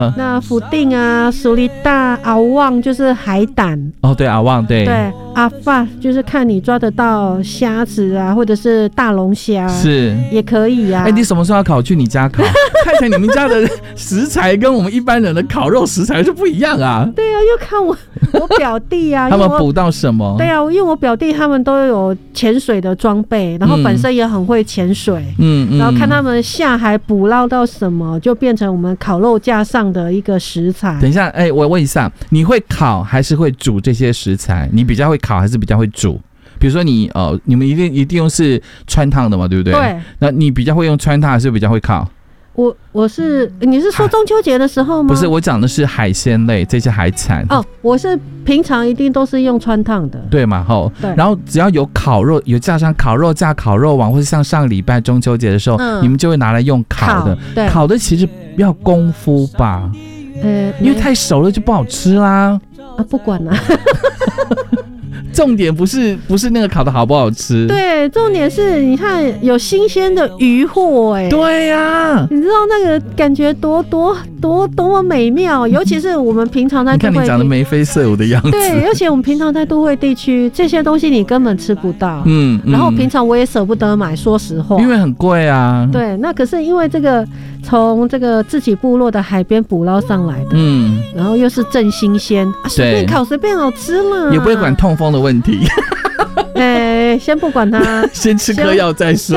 那福定啊、苏里大、阿旺就是海胆。 哦，对，阿旺，对对，阿发就是看你抓得到虾子啊，或者是大龙虾， 是也可以啊。 你什么时候要烤去你家烤？看起来你们家的食材跟我们一般人的烤肉食材是不一样啊。 对啊，又看我表弟啊， 他们捕到什么？ 对啊，因为我表弟他们都有潜水的装备，然后本身也很会潜水，然后看他们下海捕捞到什么，就变成我们烤肉架上的一个食材。 等一下，我问一下，你会烤还是会煮这些食材？你比较会烤还是比较会煮？比如说你们一定是川烫的嘛，对不对？ 对。 那你比较会用川烫还是比较会烤？ 你是说中秋节的时候吗？ 不是，我讲的是海鲜类这些海产。 哦，我是平常一定都是用川烫的， 对嘛？ 对。 然后只要有烤肉，有架上烤肉架、烤肉网，或者像上礼拜中秋节的时候，你们就会拿来用烤的。 对， 烤的其实要功夫吧？因为太熟了就不好吃啦。 不管啦。 重点不是那个烤的好不好吃， 对，重点是你看有新鲜的渔获， 对呀， 你知道那个感觉多么美妙，尤其是我们平常在都会， 你看你长得眉飞色舞的样子， 对，而且我们平常在都会地区这些东西你根本吃不到，然后平常我也舍不得买，说实话， 因为很贵啊。 对，那可是因为这个从这个自己部落的海边捕捞上来的，然后又是正新鲜，随便烤随便好吃了， 也不会管痛风的问题。 先不管它， 先吃颗药再说。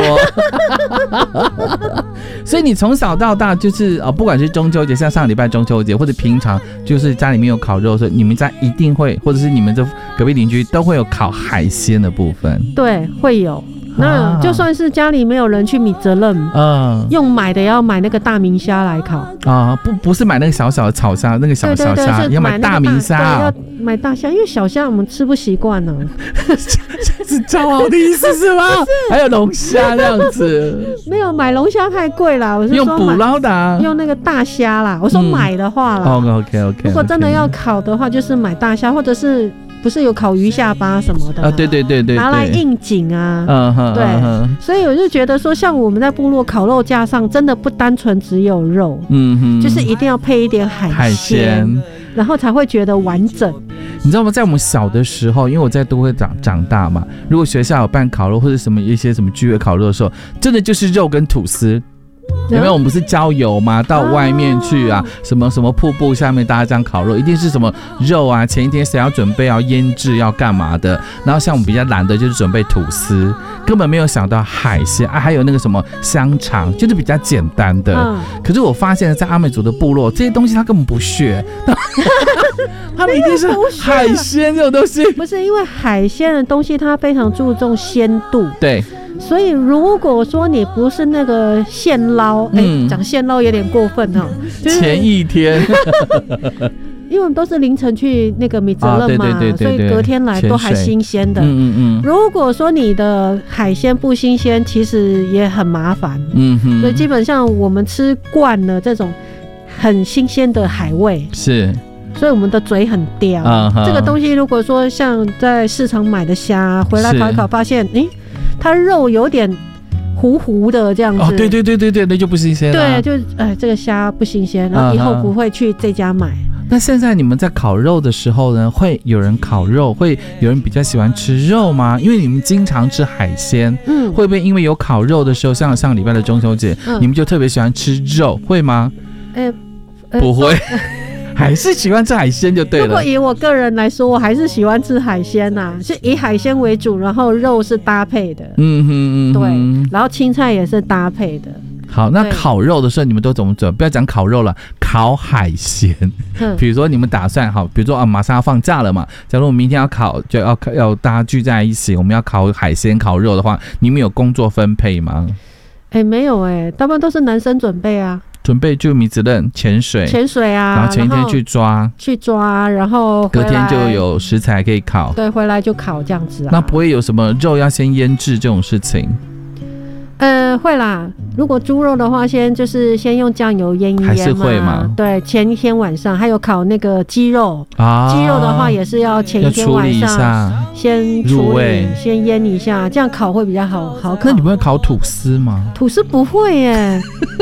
所以你从小到大就是不管是中秋节，像上礼拜中秋节，或者平常就是家里面有烤肉的时候，你们家一定会，或者是你们的隔壁邻居都会有烤海鲜的部分。 对，会有。那就算是家里没有人去米泽勒，用买的要买那个大明虾来烤啊，不是买那个小小的草虾，那个小虾要买大明虾， 要买大虾，因为小虾我们吃不习惯呢。 是骄傲的意思是吗？还有龙虾这样子， 没有买龙虾太贵啦，我是说用捕捞的， 用那个大虾啦。我说买的话啦 ，OK， 如果真的要烤的话，就是买大虾，或者是。不是有烤鱼下巴什么的啊？ 对， 拿来应景啊。对，所以我就觉得说，像我们在部落烤肉架上，真的不单纯只有肉，就是一定要配一点海鲜，然后才会觉得完整。 你知道吗？在我们小的时候，因为我在都会长大嘛，如果学校有办烤肉或者一些什么聚会烤肉的时候，真的就是肉跟吐司。有没有？我们不是郊游吗？到外面去啊，什么瀑布下面大家这样烤肉，一定是什么肉啊，前一天谁要准备要腌制要干嘛的，然后像我们比较懒的就是准备吐司，根本没有想到海鲜啊，还有那个什么香肠，就是比较简单的。可是我发现在阿美族的部落，这些东西他根本不屑，他们一定是海鲜这种东西， 不是因为海鲜的东西它非常注重鲜度， 对。 所以如果说你不是那个现捞，讲现捞有点过分哈， 就是前一天， 因为我们都是凌晨去那个米泽勒嘛，所以隔天来都还新鲜的。如果说你的海鲜不新鲜，其实也很麻烦。所以基本上我们吃惯了这种很新鲜的海味， 是。 所以我们的嘴很刁。这个东西如果说像在市场买的虾回来烤一烤，发现它肉有点糊糊的这样子。 对，那就不新鲜了。 对，就这个虾不新鲜，然后以后不会去这家买。 那现在你们在烤肉的时候呢，会有人烤肉，会有人比较喜欢吃肉吗？因为你们经常吃海鲜，会不会因为有烤肉的时候，像上礼拜的中秋节，你们就特别喜欢吃肉，会吗？不会。还是喜欢吃海鲜就对了。 如果以我个人来说，我还是喜欢吃海鲜呐，是以海鲜为主，然后肉是搭配的。对，然后青菜也是搭配的。 好，那烤肉的时候你们都怎么做？不要讲烤肉了，烤海鲜。比如说你们打算好，比如说马上要放假了嘛，假如我们明天要烤，就要大家聚在一起，我们要烤海鲜、烤肉的话，你们有工作分配吗？ 没有大部分都是男生准备啊。 准备就米子刃潜水啊，然后前一天去抓， 然后隔天就有食材可以烤， 对，回来就烤这样子啊。 那不会有什么肉要先腌制这种事情？ 会啦。如果猪肉的话，先用酱油腌一腌嘛， 还是会吗？ 对，前一天晚上还有烤那个鸡肉啊，鸡肉的话也是要前一天晚上先入味， 先腌一下，这样烤会比较好烤。 那你不会烤吐司吗？ 吐司不会耶。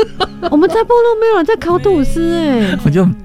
我们在部落没有人在烤吐司哎， 我就